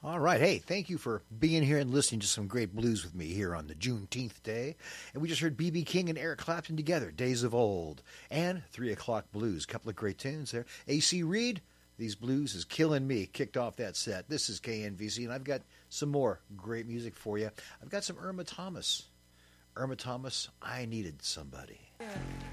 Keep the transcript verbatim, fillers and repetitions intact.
All right. Hey, thank you for being here and listening to some great blues with me here on the Juneteenth day. And we just heard B B. King and Eric Clapton together, Days of Old, and Three O'Clock Blues. A couple of great tunes there. A C. Reed, These Blues is Killing Me, kicked off that set. This is K N V C, and I've got some more great music for you. I've got some Irma Thomas. Irma Thomas, I Needed Somebody. Yeah.